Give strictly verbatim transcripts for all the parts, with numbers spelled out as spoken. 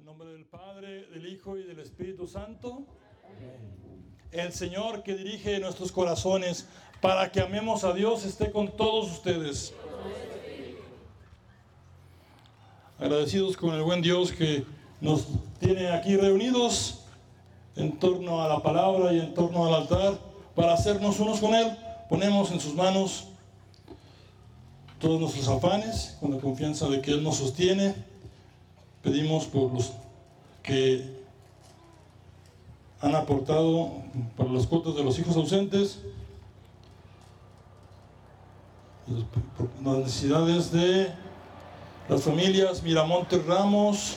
nombre del Padre, del Hijo y del Espíritu Santo. El Señor que dirige nuestros corazones para que amemos a Dios esté con todos ustedes. Agradecidos con el buen Dios que nos tiene aquí reunidos en torno a la palabra y en torno al altar para hacernos unos con Él. Ponemos en sus manos todos nuestros afanes con la confianza de que Él nos sostiene. Pedimos por los que han aportado para las cuotas de los hijos ausentes, las necesidades de las familias Miramontes Ramos,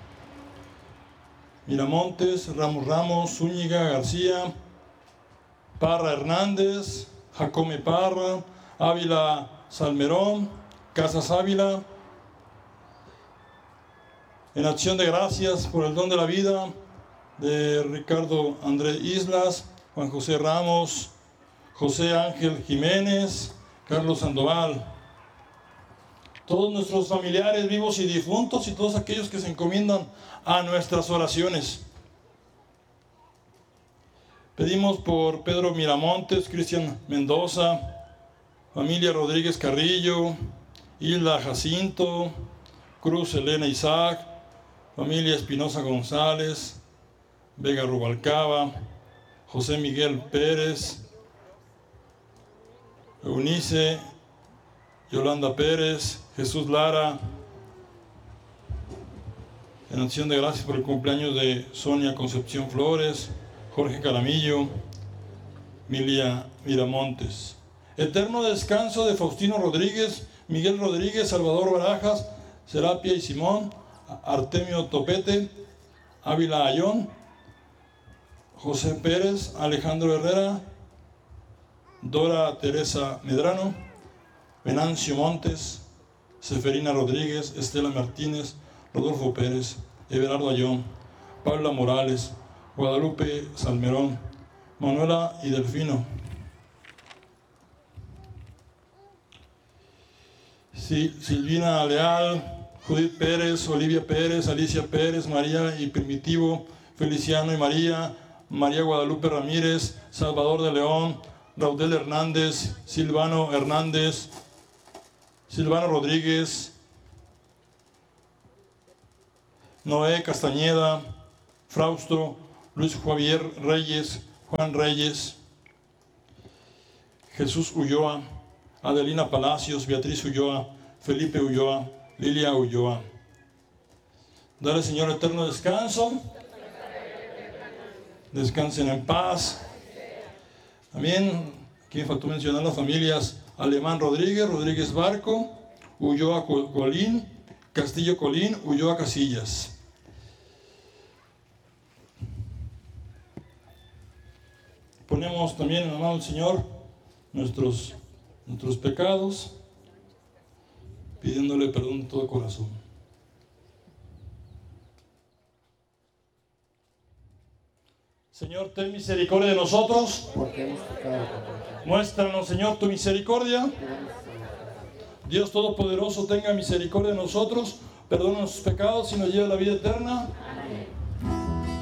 Miramontes, Ramos Ramos, Zúñiga, García, Parra Hernández, Jacome Parra, Ávila Salmerón, Casas Ávila. En acción de gracias por el don de la vida de Ricardo André Islas, Juan José Ramos, José Ángel Jiménez, Carlos Sandoval, todos nuestros familiares vivos y difuntos y todos aquellos que se encomiendan a nuestras oraciones. Pedimos por Pedro Miramontes, Cristian Mendoza, familia Rodríguez Carrillo, Hilda Jacinto, Cruz Elena Isaac, familia Espinosa González, Vega Rubalcaba, José Miguel Pérez, Eunice, Yolanda Pérez, Jesús Lara. En acción de gracias por el cumpleaños de Sonia Concepción Flores, Jorge Caramillo, Milia Miramontes. Eterno descanso de Faustino Rodríguez, Miguel Rodríguez, Salvador Barajas, Serapia y Simón, Artemio Topete, Ávila Ayón, José Pérez, Alejandro Herrera, Dora Teresa Medrano, Venancio Montes, Seferina Rodríguez, Estela Martínez, Rodolfo Pérez, Everardo Ayón, Paula Morales, Guadalupe Salmerón, Manuela y Delfino. Silvina Leal, Judith Pérez, Olivia Pérez, Alicia Pérez, María y Primitivo, Feliciano y María, María Guadalupe Ramírez, Salvador de León, Raudel Hernández, Silvano Hernández, Silvano Rodríguez, Noé Castañeda, Frausto, Luis Javier Reyes, Juan Reyes, Jesús Ulloa, Adelina Palacios, Beatriz Ulloa, Felipe Ulloa, Lilia Ulloa. Dale, Señor, eterno descanso. Descansen en paz. También, aquí me faltó mencionar las familias Alemán Rodríguez, Rodríguez Barco, Ulloa Colín, Castillo Colín, Ulloa Casillas. Ponemos también en la mano del Señor nuestros, nuestros pecados, pidiéndole perdón de todo corazón. Señor, ten misericordia de nosotros. Porque hemos pecado contra ti. Muéstranos, Señor, tu misericordia. Dios Todopoderoso, tenga misericordia de nosotros, perdona nuestros pecados y nos lleve a la vida eterna.